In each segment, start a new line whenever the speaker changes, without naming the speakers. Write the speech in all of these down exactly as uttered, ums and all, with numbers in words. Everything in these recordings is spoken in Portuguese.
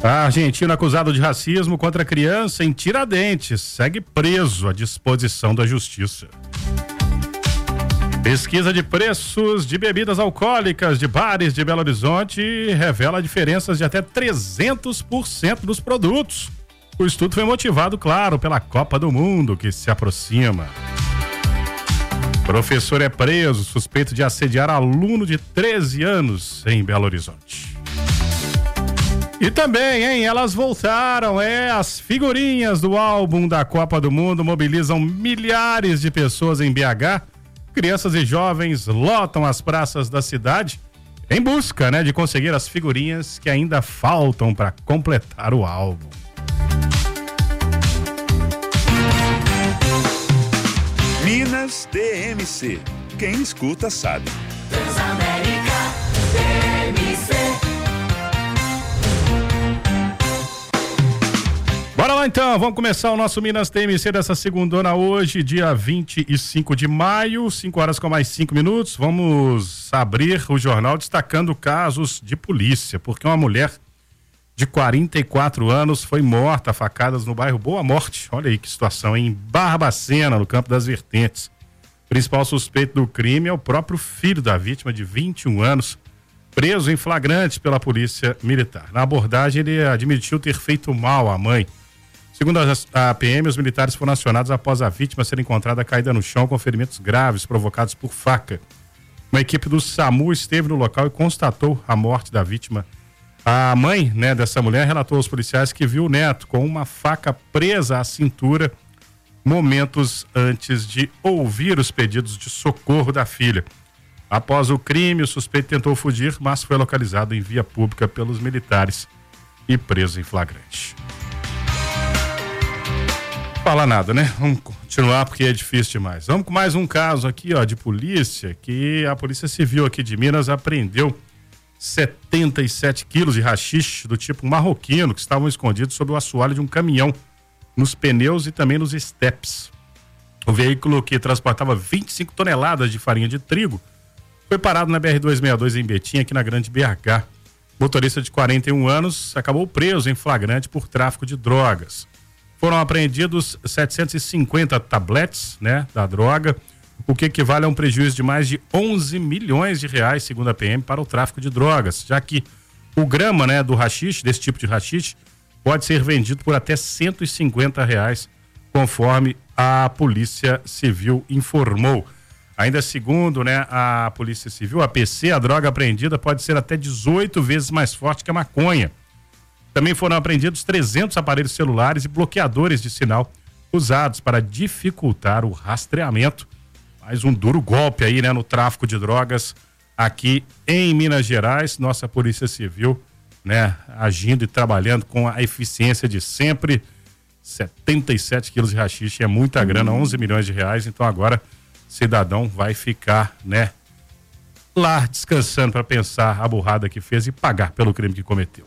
Argentino acusado de racismo contra criança em Tiradentes segue preso à disposição da justiça. Pesquisa de preços de bebidas alcoólicas de bares de Belo Horizonte revela diferenças de até trezentos por cento dos produtos. O estudo foi motivado, claro, pela Copa do Mundo que se aproxima. Professor é preso, suspeito de assediar aluno de treze anos em Belo Horizonte. E também, hein, elas voltaram, é, as figurinhas do álbum da Copa do Mundo mobilizam milhares de pessoas em B H. Crianças e jovens lotam as praças da cidade em busca, né, de conseguir as figurinhas que ainda faltam para completar o álbum.
Minas D M C. Quem escuta sabe.
Transamérica D M C.
Bora lá então, vamos começar o nosso Minas T M C dessa segundona hoje, dia vinte e cinco de maio, cinco horas com mais cinco minutos. Vamos abrir o jornal destacando casos de polícia, porque uma mulher de quarenta e quatro anos foi morta a facadas no bairro Boa Morte. Olha aí que situação, em Barbacena, no Campo das Vertentes. O principal suspeito do crime é o próprio filho da vítima, de vinte e um anos, preso em flagrante pela polícia militar. Na abordagem, ele admitiu ter feito mal à mãe. Segundo a P M, os militares foram acionados após a vítima ser encontrada caída no chão com ferimentos graves provocados por faca. Uma equipe do SAMU esteve no local e constatou a morte da vítima. A mãe, né, dessa mulher relatou aos policiais que viu o neto com uma faca presa à cintura momentos antes de ouvir os pedidos de socorro da filha. Após o crime, o suspeito tentou fugir, mas foi localizado em via pública pelos militares e preso em flagrante. Fala nada, né? Vamos continuar porque é difícil demais. Vamos com mais um caso aqui, ó, de polícia, que a Polícia Civil aqui de Minas apreendeu setenta e sete quilos de haxixe do tipo marroquino que estavam escondidos sob o assoalho de um caminhão, nos pneus e também nos estepes. O veículo, que transportava vinte e cinco toneladas de farinha de trigo, foi parado na B R duzentos e sessenta e dois em Betim, aqui na Grande B H. O motorista de quarenta e um anos acabou preso em flagrante por tráfico de drogas. Foram apreendidos setecentos e cinquenta tabletes, né, da droga, o que equivale a um prejuízo de mais de onze milhões de reais, segundo a P M, para o tráfico de drogas, já que o grama, né, do haxixe, desse tipo de haxixe, pode ser vendido por até cento e cinquenta reais, conforme a Polícia Civil informou. Ainda segundo, né, a Polícia Civil, a P C, a droga apreendida pode ser até dezoito vezes mais forte que a maconha. Também foram apreendidos trezentos aparelhos celulares e bloqueadores de sinal usados para dificultar o rastreamento. Mais um duro golpe aí, né, no tráfico de drogas aqui em Minas Gerais. Nossa Polícia Civil, né, agindo e trabalhando com a eficiência de sempre. setenta e sete quilos de haxixe é muita grana, onze milhões de reais. Então agora cidadão vai ficar, né, lá descansando para pensar a burrada que fez e pagar pelo crime que cometeu.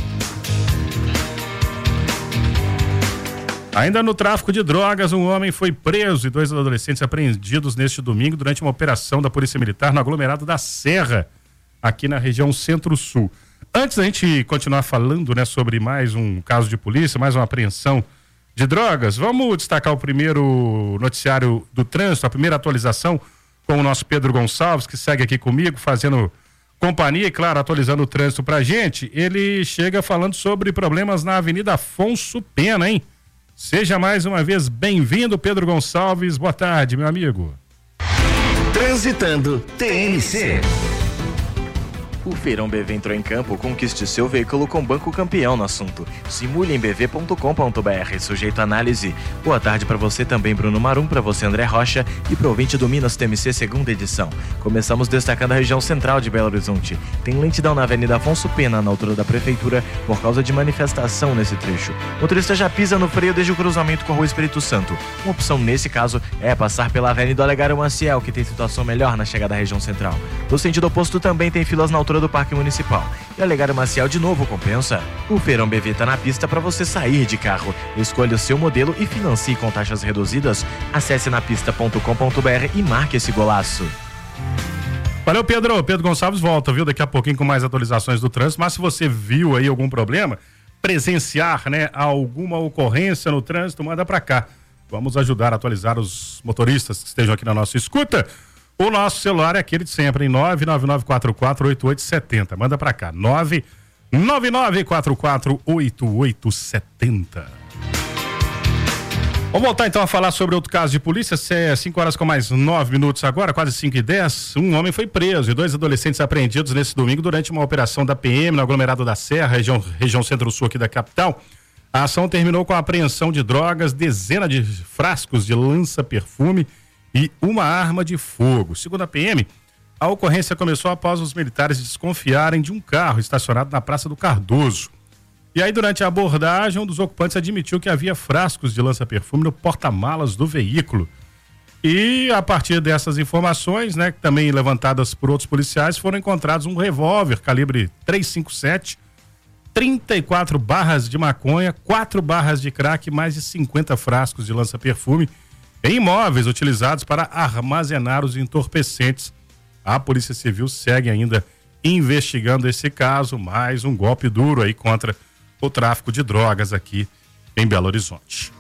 Ainda no tráfico de drogas, um homem foi preso e dois adolescentes apreendidos neste domingo durante uma operação da Polícia Militar no aglomerado da Serra, aqui na região Centro-Sul. Antes da gente continuar falando, né, sobre mais um caso de polícia, mais uma apreensão de drogas, vamos destacar o primeiro noticiário do trânsito, a primeira atualização com o nosso Pedro Gonçalves, que segue aqui comigo, fazendo companhia e, claro, atualizando o trânsito pra gente. Ele chega falando sobre problemas na Avenida Afonso Pena, hein? Seja mais uma vez bem-vindo, Pedro Gonçalves. Boa tarde, meu amigo.
Transitando T M C.
O Feirão B V entrou em campo. Conquiste seu veículo com Banco Campeão no assunto. Simule em b v ponto com ponto b r, sujeito à análise. Boa tarde para você também, Bruno Marum, para você, André Rocha, e para o ouvinte do Minas T M C segunda edição. Começamos destacando a região central de Belo Horizonte. Tem lentidão na Avenida Afonso Pena, na altura da Prefeitura, por causa de manifestação nesse trecho. O motorista já pisa no freio desde o cruzamento com a Rua Espírito Santo. Uma opção nesse caso é passar pela Avenida Olegário Maciel, que tem situação melhor na chegada à região central. No sentido oposto também tem filas na altura do Parque Municipal. E Olegário Maciel de novo compensa. O Feirão B V tá na pista para você sair de carro. Escolha o seu modelo e financie com taxas reduzidas. Acesse napista ponto com ponto b r e marque esse golaço.
Valeu, Pedro. Pedro Gonçalves volta, viu? Daqui a pouquinho com mais atualizações do trânsito. Mas se você viu aí algum problema, presenciar, né, alguma ocorrência no trânsito, manda para cá. Vamos ajudar a atualizar os motoristas que estejam aqui na nossa escuta. O nosso celular é aquele de sempre, em nove nove nove quatro quatro oito oito sete zero. Manda para cá, nove nove nove quatro quatro oito oito sete zero. Vamos voltar então a falar sobre outro caso de polícia. É cinco horas com mais nove minutos agora, quase cinco e dez. Um homem foi preso e dois adolescentes apreendidos nesse domingo durante uma operação da P M no aglomerado da Serra, região, região centro-sul aqui da capital. A ação terminou com a apreensão de drogas, dezenas de frascos de lança-perfume e uma arma de fogo. Segundo a P M, a ocorrência começou após os militares desconfiarem de um carro estacionado na Praça do Cardoso. E aí, durante a abordagem, um dos ocupantes admitiu que havia frascos de lança-perfume no porta-malas do veículo. E, a partir dessas informações, né, também levantadas por outros policiais, foram encontrados um revólver calibre três cinco sete, trinta e quatro barras de maconha, quatro barras de crack e mais de cinquenta frascos de lança-perfume em imóveis utilizados para armazenar os entorpecentes. A Polícia Civil segue ainda investigando esse caso, mais um golpe duro aí contra o tráfico de drogas aqui em Belo Horizonte.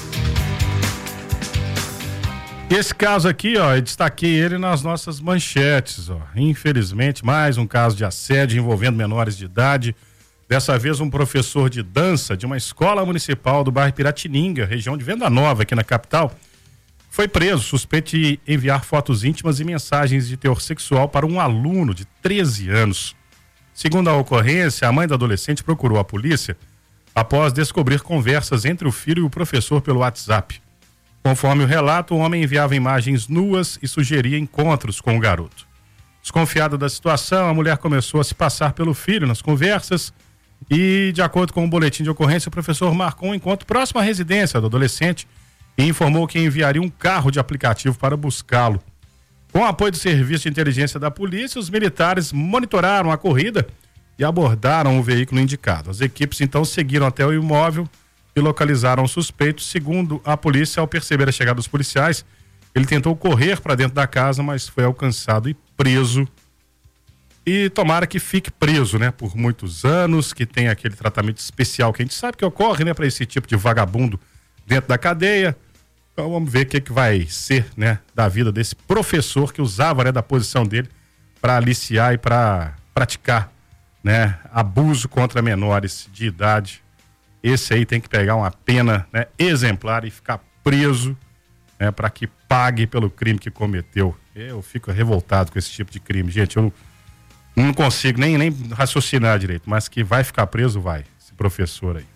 Esse caso aqui, ó, eu destaquei ele nas nossas manchetes, ó. Infelizmente, mais um caso de assédio envolvendo menores de idade. Dessa vez, um professor de dança de uma escola municipal do bairro Piratininga, região de Venda Nova, aqui na capital, foi preso, suspeito de enviar fotos íntimas e mensagens de teor sexual para um aluno de treze anos. Segundo a ocorrência, a mãe do adolescente procurou a polícia após descobrir conversas entre o filho e o professor pelo WhatsApp. Conforme o relato, o homem enviava imagens nuas e sugeria encontros com o garoto. Desconfiada da situação, a mulher começou a se passar pelo filho nas conversas e, de acordo com o boletim de ocorrência, o professor marcou um encontro próximo à residência do adolescente e informou que enviaria um carro de aplicativo para buscá-lo. Com o apoio do serviço de inteligência da polícia, os militares monitoraram a corrida e abordaram o veículo indicado. As equipes então seguiram até o imóvel e localizaram o suspeito. Segundo a polícia, ao perceber a chegada dos policiais, ele tentou correr para dentro da casa, mas foi alcançado e preso. E tomara que fique preso, né, por muitos anos, que tenha aquele tratamento especial que a gente sabe que ocorre, né, para esse tipo de vagabundo dentro da cadeia. Então vamos ver o que, que vai ser, né, da vida desse professor que usava, né, da posição dele para aliciar e para praticar, né, abuso contra menores de idade. Esse aí tem que pegar uma pena, né, exemplar e ficar preso, né, para que pague pelo crime que cometeu. Eu fico revoltado com esse tipo de crime, gente. Eu não, não consigo nem, nem raciocinar direito, mas que vai ficar preso, vai, esse professor aí.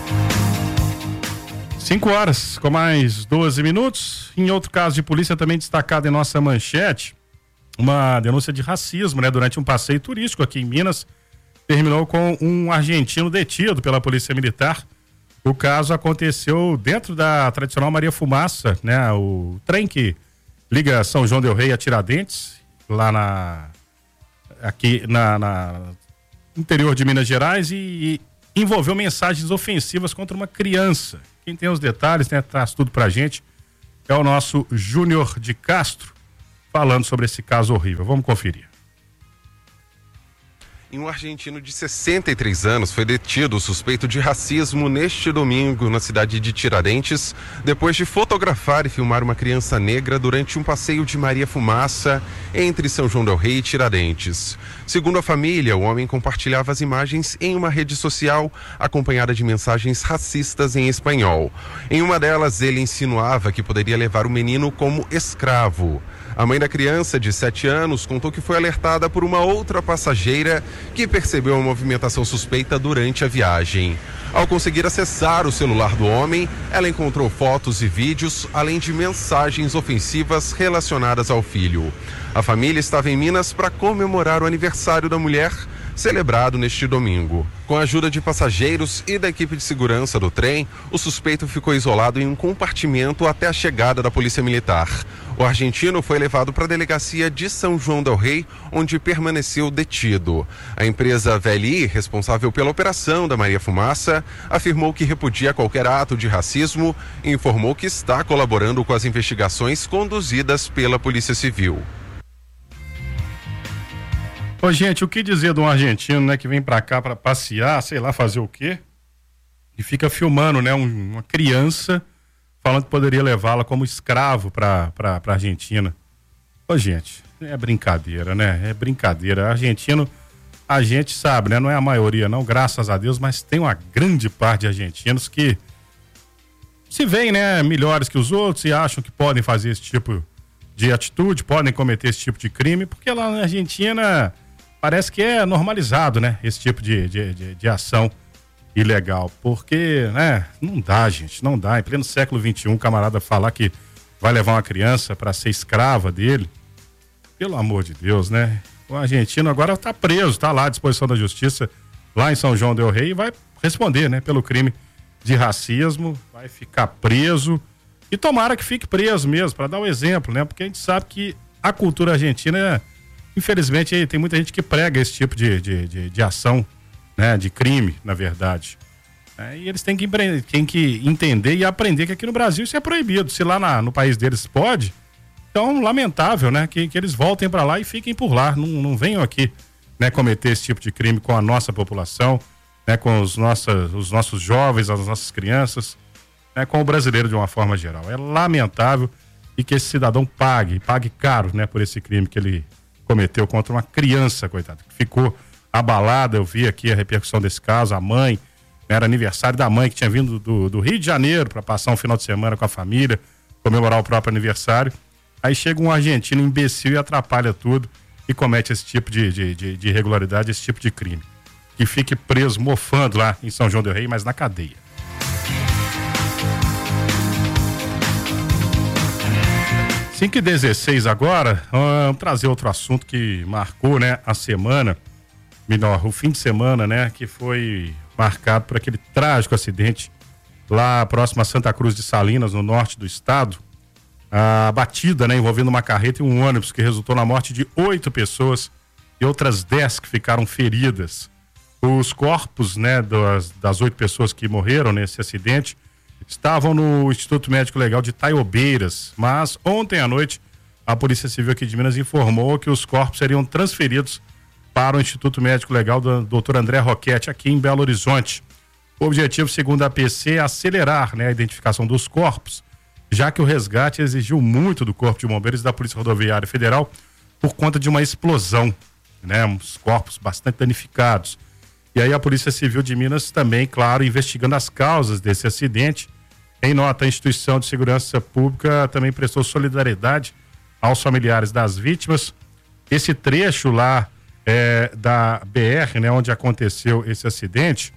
cinco horas, com mais doze minutos. Em outro caso de polícia também destacado em nossa manchete, uma denúncia de racismo, né? Durante um passeio turístico aqui em Minas, terminou com um argentino detido pela Polícia Militar. O caso aconteceu dentro da tradicional Maria Fumaça, né? O trem que liga São João del Rei a Tiradentes, lá na... aqui na, na interior de Minas Gerais, e, e envolveu mensagens ofensivas contra uma criança. Quem tem os detalhes, né, traz tudo pra gente, é o nosso Júnior de Castro, falando sobre esse caso horrível. Vamos conferir.
E um argentino de sessenta e três anos foi detido suspeito de racismo neste domingo na cidade de Tiradentes, depois de fotografar e filmar uma criança negra durante um passeio de Maria Fumaça entre São João del Rei e Tiradentes. Segundo a família, o homem compartilhava as imagens em uma rede social, acompanhada de mensagens racistas em espanhol. Em uma delas, ele insinuava que poderia levar o menino como escravo. A mãe da criança, de sete anos, contou que foi alertada por uma outra passageira que percebeu a movimentação suspeita durante a viagem. Ao conseguir acessar o celular do homem, ela encontrou fotos e vídeos, além de mensagens ofensivas relacionadas ao filho. A família estava em Minas para comemorar o aniversário da mulher, celebrado neste domingo. Com a ajuda de passageiros e da equipe de segurança do trem, o suspeito ficou isolado em um compartimento até a chegada da Polícia Militar. O argentino foi levado para a delegacia de São João del Rei, onde permaneceu detido. A empresa V L I, responsável pela operação da Maria Fumaça, afirmou que repudia qualquer ato de racismo e informou que está colaborando com as investigações conduzidas pela Polícia Civil.
Ô, gente, o que dizer de um argentino, né, que vem pra cá pra passear, sei lá, fazer o quê? e fica filmando, né, um, uma criança falando que poderia levá-la como escravo para para Argentina. Ô, gente, é brincadeira, né? É brincadeira. Argentino, a gente sabe, né? Não é a maioria, não, graças a Deus, mas tem uma grande parte de argentinos que se veem, né, melhores que os outros e acham que podem fazer esse tipo de atitude, podem cometer esse tipo de crime, porque lá na Argentina parece que é normalizado, né? Esse tipo de, de, de, de ação ilegal, porque, né, não dá, gente, não dá. Em pleno século vinte e um, um camarada falar que vai levar uma criança para ser escrava dele, pelo amor de Deus, né? O argentino agora tá preso, tá lá à disposição da justiça, lá em São João del Rei, e vai responder, né, pelo crime de racismo, vai ficar preso, e tomara que fique preso mesmo, para dar um exemplo, né? Porque a gente sabe que a cultura argentina, infelizmente, tem muita gente que prega esse tipo de, de, de, de ação, né, de crime, na verdade. É, e eles têm que, têm que entender e aprender que aqui no Brasil isso é proibido. Se lá na, no país deles pode, então lamentável, né, que, que eles voltem para lá e fiquem por lá. Não, não venham aqui, né, cometer esse tipo de crime com a nossa população, né, com os, nossas, os nossos jovens, as nossas crianças, né, com o brasileiro de uma forma geral. É lamentável e que esse cidadão pague, pague caro, né, por esse crime que ele cometeu contra uma criança, coitado, que ficou abalada. Eu vi aqui a repercussão desse caso, a mãe, né, era aniversário da mãe que tinha vindo do, do Rio de Janeiro para passar um final de semana com a família, comemorar o próprio aniversário. Aí chega um argentino imbecil e atrapalha tudo e comete esse tipo de, de, de, de irregularidade, esse tipo de crime. Que fique preso, mofando lá em São João del Rei, mas na cadeia. cinco e dezesseis agora, vamos trazer outro assunto que marcou, né, a semana, melhor, o fim de semana, né, que foi marcado por aquele trágico acidente lá próximo a Santa Cruz de Salinas, no norte do estado. A batida, né, envolvendo uma carreta e um ônibus que resultou na morte de oito pessoas e outras dez que ficaram feridas. Os corpos, né, das, das oito pessoas que morreram nesse acidente estavam no Instituto Médico Legal de Taiobeiras, mas ontem à noite a Polícia Civil aqui de Minas informou que os corpos seriam transferidos para o Instituto Médico Legal do doutor André Roquete, aqui em Belo Horizonte. O objetivo, segundo a P C, é acelerar, né, a identificação dos corpos, já que o resgate exigiu muito do Corpo de Bombeiros e da Polícia Rodoviária Federal por conta de uma explosão, né, uns corpos bastante danificados. E aí a Polícia Civil de Minas também, claro, investigando as causas desse acidente. Em nota, a Instituição de Segurança Pública também prestou solidariedade aos familiares das vítimas. Esse trecho lá é, da B R, né, onde aconteceu esse acidente,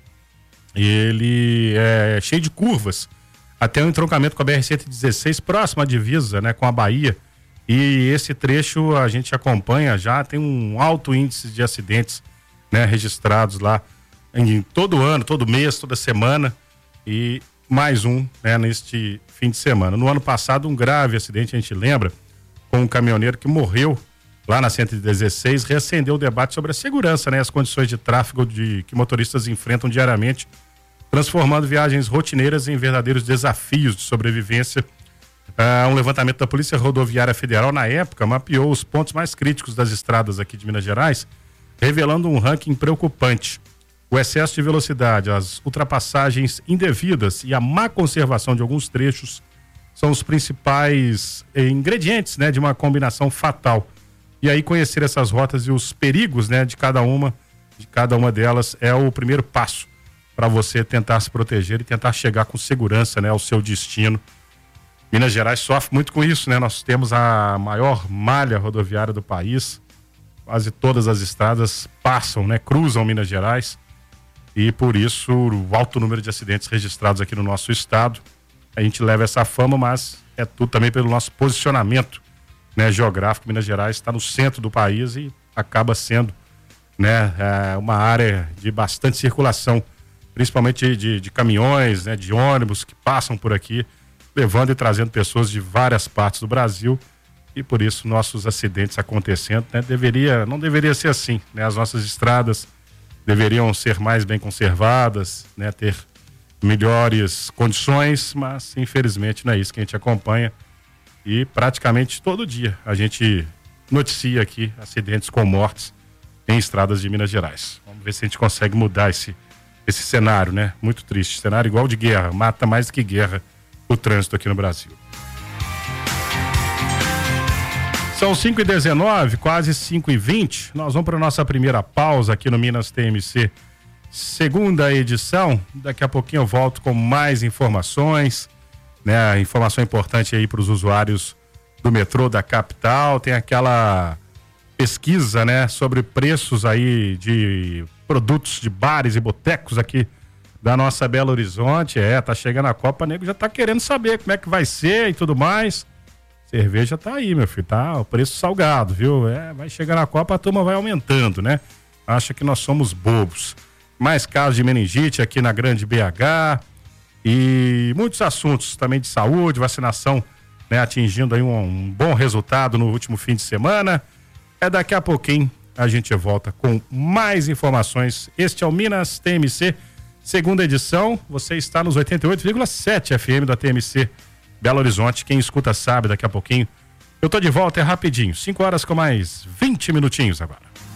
ele é cheio de curvas, até o entroncamento com a B R cento e dezesseis, próximo à divisa, né, com a Bahia. E esse trecho a gente acompanha já, tem um alto índice de acidentes, né, registrados lá em todo ano, todo mês, toda semana, e mais um, né, neste fim de semana. No ano passado, um grave acidente, a gente lembra, com um caminhoneiro que morreu lá na cento e dezesseis, reacendeu o debate sobre a segurança, né, as condições de tráfego de, que motoristas enfrentam diariamente, transformando viagens rotineiras em verdadeiros desafios de sobrevivência. Uh, um levantamento da Polícia Rodoviária Federal, na época, mapeou os pontos mais críticos das estradas aqui de Minas Gerais, revelando um ranking preocupante. O excesso de velocidade, as ultrapassagens indevidas e a má conservação de alguns trechos são os principais eh, ingredientes, né, de uma combinação fatal. E aí conhecer essas rotas e os perigos, né, de cada uma, de cada uma delas é o primeiro passo para você tentar se proteger e tentar chegar com segurança, né, ao seu destino. Minas Gerais sofre muito com isso, né? Nós temos a maior malha rodoviária do país. Quase todas as estradas passam, né, cruzam Minas Gerais. E por isso o alto número de acidentes registrados aqui no nosso estado. A gente leva essa fama, mas é tudo também pelo nosso posicionamento, né, geográfico. Minas Gerais está no centro do país e acaba sendo, né, é, uma área de bastante circulação, principalmente de, de, de caminhões, né, de ônibus que passam por aqui, levando e trazendo pessoas de várias partes do Brasil. E por isso nossos acidentes acontecendo, né, deveria, não deveria ser assim, né? As nossas estradas deveriam ser mais bem conservadas, né, ter melhores condições, mas infelizmente não é isso que a gente acompanha. E praticamente todo dia a gente noticia aqui acidentes com mortes em estradas de Minas Gerais. Vamos ver se a gente consegue mudar esse, esse cenário, né? Muito triste, cenário igual de guerra, mata mais do que guerra o trânsito aqui no Brasil. São cinco e dezenove, quase cinco e vinte. Nós vamos para a nossa primeira pausa aqui no Minas T M C, segunda edição. Daqui a pouquinho eu volto com mais informações, né? Informação importante aí para os usuários do metrô da capital. Tem aquela pesquisa, né, sobre preços aí de produtos de bares e botecos aqui da nossa Belo Horizonte. É, tá chegando a Copa, nego já tá querendo saber como é que vai ser e tudo mais. Cerveja tá aí, meu filho, tá o preço salgado, viu? É, vai chegar na Copa, a turma vai aumentando, né? Acha que nós somos bobos. Mais casos de meningite aqui na Grande B H e muitos assuntos também de saúde, vacinação, né? Atingindo aí um, um bom resultado no último fim de semana. É daqui a pouquinho a gente volta com mais informações. Este é o Minas T M C, segunda edição. Você está nos oitenta e oito vírgula sete F M da T M C Belo Horizonte. Quem escuta sabe, daqui a pouquinho eu tô de volta, é rapidinho. cinco horas com mais vinte minutinhos agora.